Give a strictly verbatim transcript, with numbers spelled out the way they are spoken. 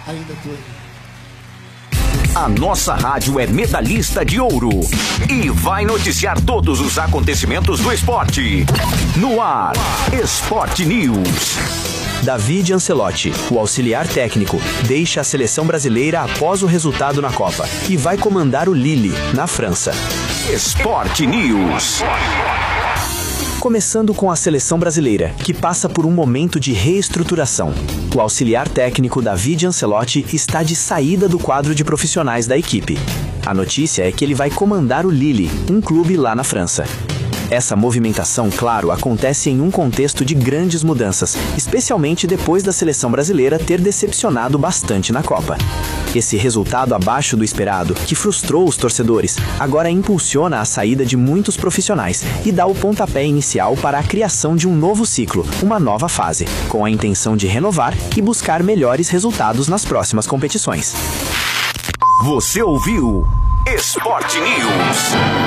ainda estou. A nossa rádio é medalhista de ouro e vai noticiar todos os acontecimentos do esporte. No ar, Sport News. David Ancelotti, o auxiliar técnico, deixa a seleção brasileira após o resultado na Copa e vai comandar o Lille, na França. Sport News. Começando com a seleção brasileira, que passa por um momento de reestruturação. O auxiliar técnico David Ancelotti está de saída do quadro de profissionais da equipe. A notícia é que ele vai comandar o Lille, um clube lá na França. Essa movimentação, claro, acontece em um contexto de grandes mudanças, especialmente depois da seleção brasileira ter decepcionado bastante na Copa. Esse resultado abaixo do esperado, que frustrou os torcedores, agora impulsiona a saída de muitos profissionais e dá o pontapé inicial para a criação de um novo ciclo, uma nova fase, com a intenção de renovar e buscar melhores resultados nas próximas competições. Você ouviu Sport News.